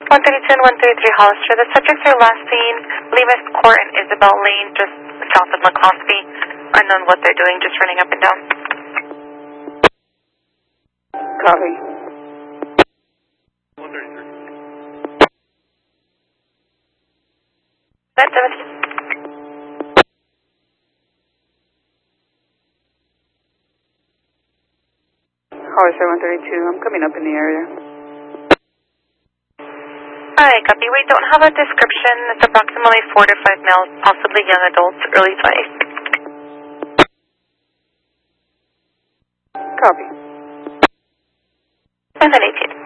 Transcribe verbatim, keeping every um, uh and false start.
one thirty-two and one thirty-three Hollister. The subjects are last seen Levis Court and Isabel Lane, just south of McCloskey. Unknown what they're doing, just running up and down. Copy. one thirty-three. That's it. Hollister one thirty-two, I'm coming up in the area. Alright, copy. We don't have a description. It's approximately four to five males, possibly young adults, early twenties. Copy. And then eighteen.